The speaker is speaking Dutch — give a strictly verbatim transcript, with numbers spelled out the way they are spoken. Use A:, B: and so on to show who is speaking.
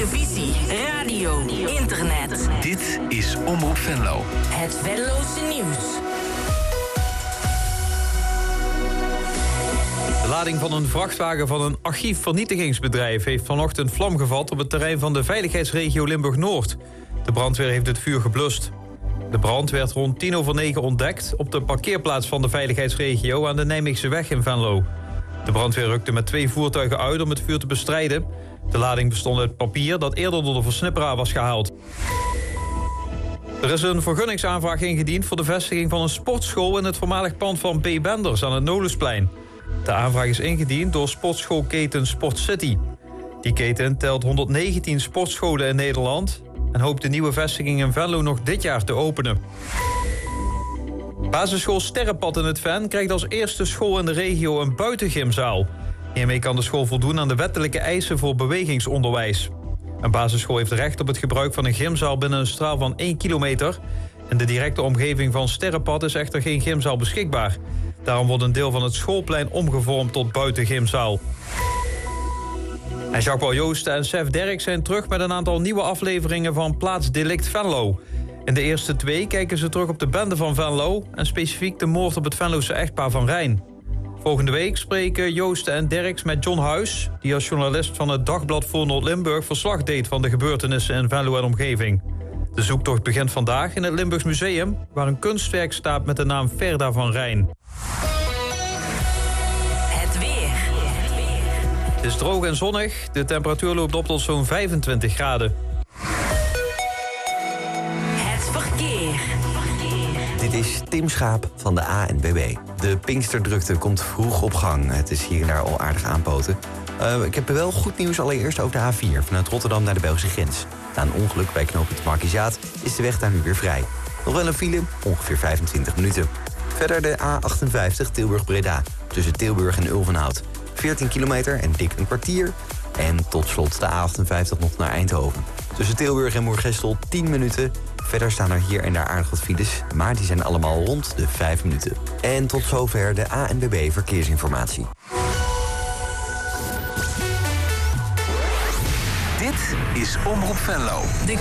A: televisie, radio, internet.
B: Dit is Omroep Venlo.
A: Het Venlose nieuws.
C: De lading van een vrachtwagen van een archiefvernietigingsbedrijf heeft vanochtend vlam gevat op het terrein van de veiligheidsregio Limburg-Noord. De brandweer heeft het vuur geblust. De brand werd rond tien over negen ontdekt op de parkeerplaats van de veiligheidsregio aan de Nijmeegseweg in Venlo. De brandweer rukte met twee voertuigen uit om het vuur te bestrijden. De lading bestond uit papier dat eerder door de versnipperaar was gehaald. Er is een vergunningsaanvraag ingediend voor de vestiging van een sportschool in het voormalig pand van B. Benders aan het Nolensplein. De aanvraag is ingediend door sportschoolketen Sport City. Die keten telt honderdnegentien sportscholen in Nederland en hoopt de nieuwe vestiging in Venlo nog dit jaar te openen. Basisschool Sterrenpad in het Ven krijgt als eerste school in de regio een buitengymzaal. Hiermee kan de school voldoen aan de wettelijke eisen voor bewegingsonderwijs. Een basisschool heeft recht op het gebruik van een gymzaal binnen een straal van één kilometer. In de directe omgeving van Sterrenpad is echter geen gymzaal beschikbaar. Daarom wordt een deel van het schoolplein omgevormd tot buitengymzaal. En Jacques-Paul Joosten en Sef Derk zijn terug met een aantal nieuwe afleveringen van Plaatsdelict Venlo. In de eerste twee kijken ze terug op de bende van Venlo en specifiek de moord op het Venlose echtpaar Van Rijn. Volgende week spreken Joosten en Derks met John Huis, die als journalist van het Dagblad voor Noord-Limburg verslag deed van de gebeurtenissen in Venlo en omgeving. De zoektocht begint vandaag in het Limburgs Museum, waar een kunstwerk staat met de naam Verda van Rijn.
A: Het weer.
C: Het is droog en zonnig. De temperatuur loopt op tot zo'n vijfentwintig graden.
A: Het verkeer.
D: Dit is Tim Schaap van de A N W B. De Pinksterdrukte komt vroeg op gang. Het is hier en daar al aardig aanpoten. Uh, ik heb wel goed nieuws allereerst over de A vier... vanuit Rotterdam naar de Belgische grens. Na een ongeluk bij knooppunt Markizaat is de weg daar nu weer vrij. Nog wel een file, ongeveer vijfentwintig minuten. Verder de A achtenvijftig Tilburg-Breda, tussen Tilburg en Ulvenhout. veertien kilometer en dik een kwartier. En tot slot de A achtenvijftig nog naar Eindhoven. Tussen Tilburg en Moergestel tien minuten. Verder staan er hier en daar aardig wat files, maar die zijn allemaal rond de vijf minuten. En tot zover de A N W B Verkeersinformatie.
B: Dit is Omroep Venlo.
A: De